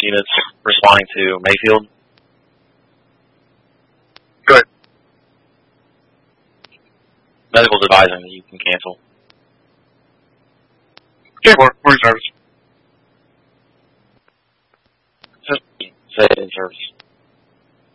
units responding to Mayfield. Good. Medical's advising that you can cancel. Okay, we're in service. Say in service.